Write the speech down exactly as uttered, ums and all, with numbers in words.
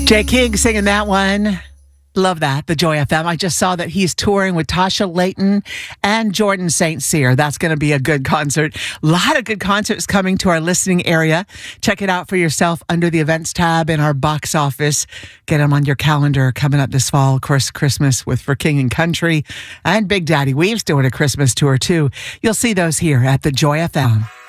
Jay King singing that one. Love that, the Joy F M. I just saw that he's touring with Tasha Layton and Jordan Saint Cyr. That's going to be a good concert. A lot of good concerts coming to our listening area. Check it out for yourself under the events tab in our box office. Get them on your calendar coming up this fall. Of course, Christmas with For King and Country. And Big Daddy Weave's doing a Christmas tour too. You'll see those here at the Joy F M.